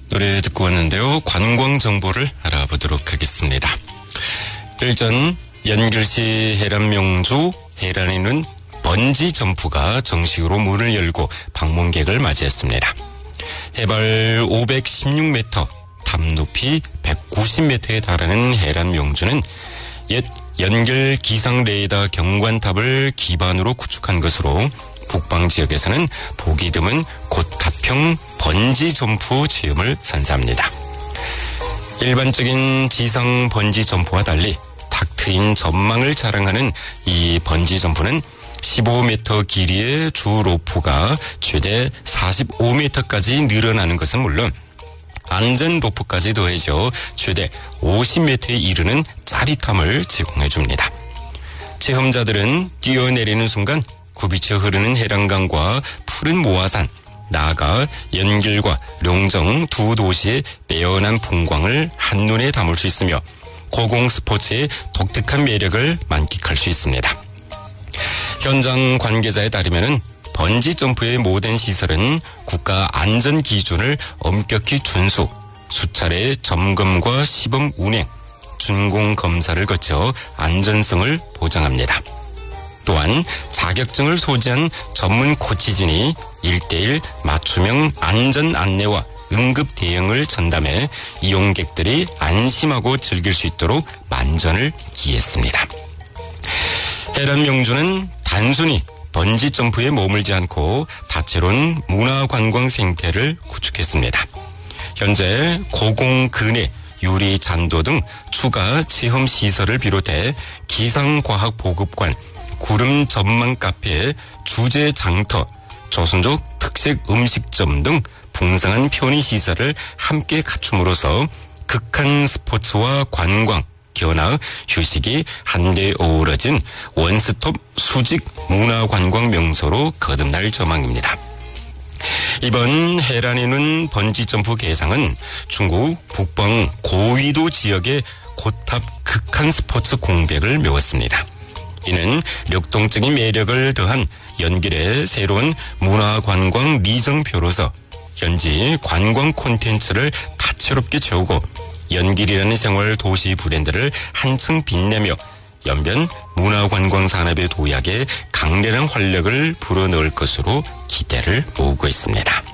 노래 듣고 왔는데요. 관광 정보를 알아보도록 하겠습니다. 일전 연길시 해란명주 해란에는 번지 점프가 정식으로 문을 열고 방문객을 맞이했습니다. 해발 516m, 담 높이 190m에 달하는 해란명주는 옛 연길 기상 레이더 경관탑을 기반으로 구축한 것으로 북방 지역에서는 보기 드문 고탑형 번지 점프 체험을 선사합니다. 일반적인 지상 번지 점프와 달리 탁 트인 전망을 자랑하는 이 번지 점프는 15m 길이의 주 로프가 최대 45m까지 늘어나는 것은 물론 안전 로프까지 더해져 최대 50m에 이르는 짜릿함을 제공해 줍니다. 체험자들은 뛰어내리는 순간 굽이쳐 흐르는 해란강과 푸른 모화산, 나아가 연길과 룡정 두 도시의 빼어난 풍광을 한눈에 담을 수 있으며 고공 스포츠의 독특한 매력을 만끽할 수 있습니다. 현장 관계자에 따르면 번지 점프의 모든 시설은 국가 안전 기준을 엄격히 준수, 수차례 점검과 시범 운행, 준공 검사를 거쳐 안전성을 보장합니다. 또한 자격증을 소지한 전문 코치진이 1:1 맞춤형 안전 안내와 응급 대응을 전담해 이용객들이 안심하고 즐길 수 있도록 만전을 기했습니다. 해란명주는 단순히 번지 점프에 머물지 않고 다채로운 문화관광 생태를 구축했습니다. 현재 고공 근해, 유리 잔도 등 추가 체험 시설을 비롯해 기상과학 보급관, 구름 전망 카페, 주제 장터, 조선족 특색 음식점 등 풍성한 편의시설을 함께 갖춤으로써 극한 스포츠와 관광, 견학, 휴식이 한데 어우러진 원스톱 수직 문화관광 명소로 거듭날 전망입니다. 이번 해란에는 번지점프 개장은 중국 북방 고위도 지역의 고탑 극한 스포츠 공백을 메웠습니다. 이는 력동적인 매력을 더한 연길의 새로운 문화관광 리정표로서 현지 관광 콘텐츠를 다채롭게 채우고 연길이라는 생활 도시 브랜드를 한층 빛내며 연변 문화관광 산업의 도약에 강렬한 활력을 불어넣을 것으로 기대를 모으고 있습니다.